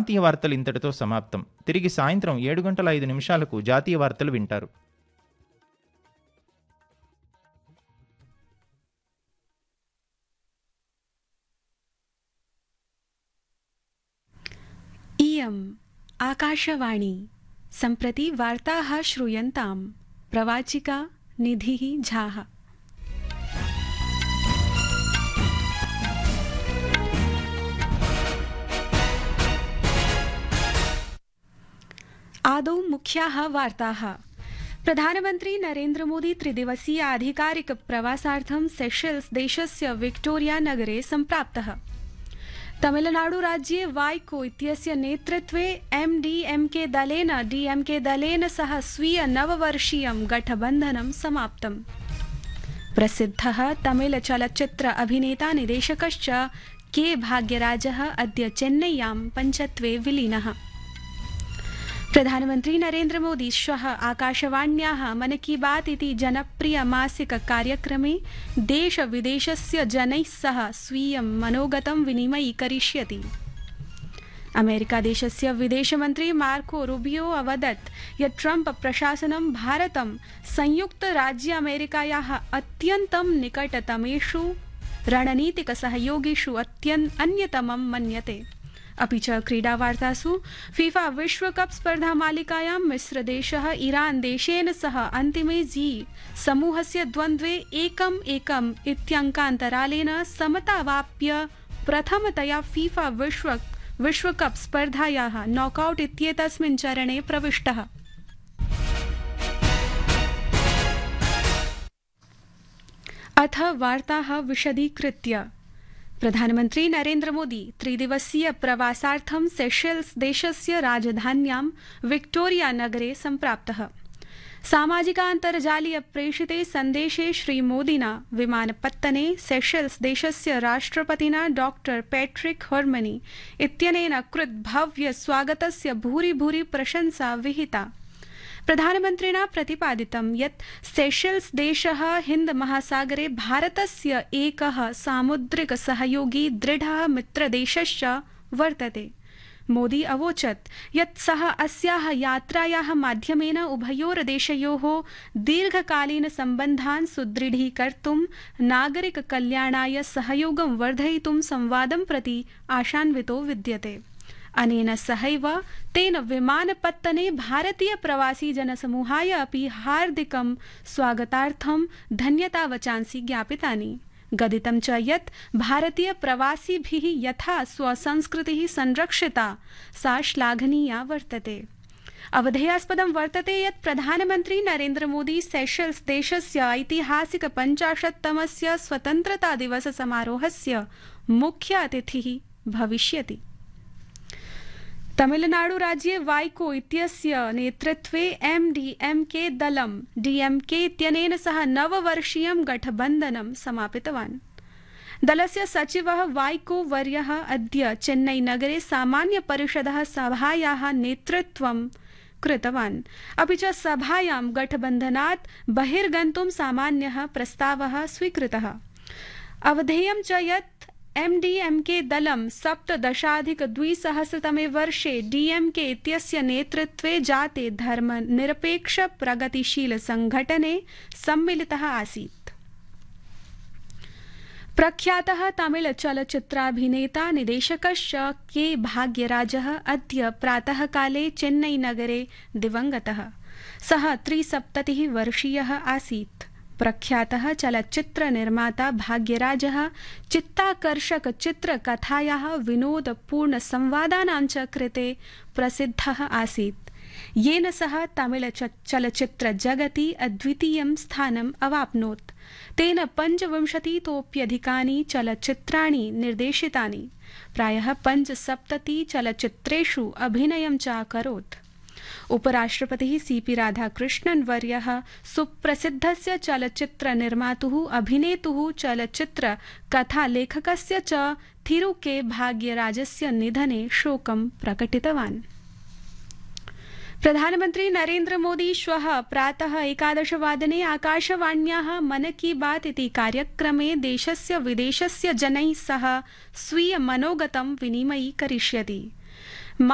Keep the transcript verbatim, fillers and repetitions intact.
ప్రాంతీయ వార్తలు ఇంతటితో సమాప్తం. తిరిగి సాయంత్రం ఏడు గంటల ఐదు నిమిషాలకు జాతీయ వార్తలు వింటారు. इयम् आकाशवाणी सम्प्रति वार्ताः श्रूयन्ताम्. प्रवाचिका निधिः झाः. आदौ मुख्याः वार्ताः. प्रधानमन्त्री नरेन्द्र मोदी त्रिदिवसीय आधिकारिक प्रवासार्थं सेशेल्स् देशस्य विक्टोरिया नगरे सम्प्राप्तः. तमिलनाडु राज्ये वाइको इत्यस्य नेतृत्वे एमडीएमके दलेन डीएमके दलेन सह स्वीय नववर्षीयं गठबन्धनं समाप्तम्. प्रसिद्धः तमिल चलच्चित्र अभिनेता निदेशकश्च के भाग्यराजः अद्य चेन्नय्यां पञ्चत्वे विलीनः. प्रधानमन्त्री नरेन्द्र मोदी श्वः आकाशवाण्याः मन की बात इति जनप्रिय मासिक कार्यक्रमे देश विदेशस्य जनैः सह स्वीयं मनोगतं विनिमयीकरिष्यति. अमेरिकादेशस्य विदेशमन्त्री मार्को रूबियो अवदत् यत् ट्रम्प प्रशासनं भारतं संयुक्तराज्य अमेरिकायाः अत्यन्तं निकटतमेषु रणनीतिकसहयोगिषु अत्यन् अन्यतमं मन्यते. अपि च क्रीडावार्तासु फीफा विश्वकप स्पर्धा मालिकायां मिस्रदेशः ईरान देशेन सह अन्तिमे जी समूहस्य द्वन्द्वे एकम् एकम् इत्यङ्कान्तरालेन समतावाप्य प्रथमतया फीफा विश्व विश्वकप स्पर्धायाः नॉकआउट इत्येतस्मिन् चरणे प्रविष्टः. अथ वार्ताः विशदीकृत्य. प्रधानमन्त्री नरेन्द्र मोदी त्रिदिवसीय प्रवासार्थं सेशेल्स् देशस्य राजधान्यां विक्टोरिया नगरे सम्प्राप्तः. सामाजिकान्तर्जालीय प्रेषिते सन्देशे श्रीमोदिना विमानपत्तने सेशेल्स् देशस्य राष्ट्रपतिना डॉक्टर पैट्रिक हर्मनी इत्यनेन कृत भव्य स्वागतस्य भूरि भूरि प्रशंसा विहिता. प्रधानमन्त्रिणा प्रतिपादितं यत् सेशेल्स् देशः हिन्द महासागरे भारतस्य एकः सामुद्रिक सहयोगी दृढः मित्रदेशश्च वर्तते. मोदी अवोचत् यत् सः अस्याः यात्रायाः माध्यमेन उभयोर्देशयोः दीर्घकालीन सम्बन्धान् सुदृढीकर्तुं नागरिक कल्याणाय सहयोगं वर्धयितुं संवादं प्रति आशान्वितो विद्यते. अनेन सहैव तेन विमानपत्तने भारतीय प्रवासी जनसमूहाय अपि हार्दिकं स्वागतार्थं धन्यतावचांसि ज्ञापितानि. गदितं च यत् भारतीय प्रवासिभिः यथा स्वसंस्कृतिः संरक्षिता सा श्लाघनीया वर्तते. अवधेयास्पदं वर्तते यत् प्रधानमन्त्री नरेन्द्र मोदी सेशेल्स् देशस्य ऐतिहासिक पञ्चाशत्तमस्य स्वतन्त्रता दिवस समारोहस्य मुख्य अतिथिः भविष्यति. तमिलनाडु राज्ये वाइको इत्यस्य नेतृत्वे एमडीएमके दलं डीएमके इत्यनेन सह नववर्षीयं गठबन्धनं समापितवान्. दलस्य सचिवः वाइको वर्यः अद्य चेन्नई नगरे सामान्य परिषदः सभायाः नेतृत्वं कृतवान्. अपि च सभायां गठबन्धनात् बहिर्गन्तुं सामान्यः प्रस्तावः स्वीकृतः. अवधेयं च यत् एमडीएमके दलं सप्तदशाधिकद्विसहस्रतमे वर्षे डीएमके इत्यस्य नेतृत्वे जाते धर्मनिरपेक्ष प्रगतिशील संघटने सम्मिलितः आसीत्. प्रख्यातः तमिल चलच्चित्राभिनेता निदेशकश्च के भाग्यराजः अद्य प्रातःकाले चेन्नई नगरे दिवङ्गतः. सः त्रिसप्ततिः वर्षीयः आसीत्. प्रख्यातः चलच्चित्र निर्माता भाग्यराजः चित्ताकर्षक चित्रकथायाः विनोदपूर्ण संवादानां च कृते प्रसिद्धः आसीत्, येन सः तमिल चलच्चित्र जगति अद्वितीयं स्थानम् अवाप्नोत्. तेन पञ्चविंशतितोप्यधिकानि चलच्चित्राणि निर्देशितानि. प्रायः पञ्चसप्तति चलच्चित्रेषु अभिनयं च अकरोत्. उपराष्ट्रपतिः सीपी राधाकृष्णन् वर्यः सुप्रसिद्धस्य चलच्चित्र निर्मातुः अभिनेतुः चलच्चित्र कथालेखकस्य च थिरु के भाग्यराजस्य निधने शोकं प्रकटितवान्. प्रधानमन्त्री नरेन्द्र मोदी श्वः प्रातः एकादशवादने आकाशवाण्याः मन की बात इति कार्यक्रमे देशस्य विदेशस्य जनैः सह स्वीय मनोगतं विनिमयीकरिष्यति.